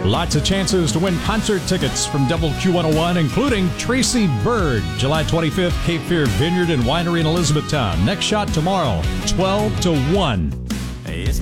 Lots of chances to win concert tickets from WQ101, including Tracy Byrd, July 25th, Cape Fear Vineyard and Winery in Elizabethtown. Next shot tomorrow, 12 to 1.